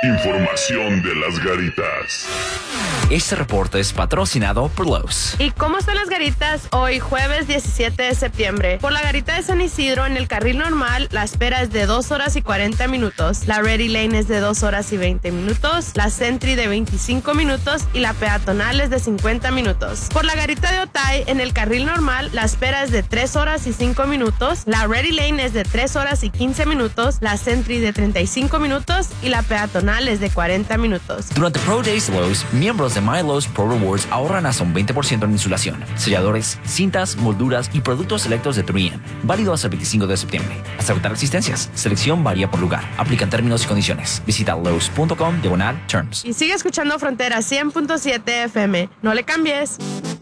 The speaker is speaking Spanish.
Información de las Garitas. Este reporte es patrocinado por Lowe's. ¿Y cómo están las Garitas hoy, jueves 17 de septiembre? Por la Garita de San Isidro, en el carril normal, la espera es de 2 horas y 40 minutos. La Ready Lane es de 2 horas y 20 minutos. La Sentry de 25 minutos. Y la peatonal es de 50 minutos. Por la Garita de Otay, en el carril normal, la espera es de 3 horas y 5 minutos. La Ready Lane es de 3 horas y 15 minutos. La Sentry de 35 minutos. Y la peatonal es de 40 minutos. Durante Pro Days Lowe's, miembros de My Lowe's Pro Rewards ahorran hasta un 20% en insulación, selladores, cintas, molduras y productos selectos de 3M. Válido hasta el 25 de septiembre. Hasta agotar existencias. Selección varía por lugar. Aplican términos y condiciones. Visita lowes.com/terms. Y sigue escuchando Frontera 100.7 FM. No le cambies.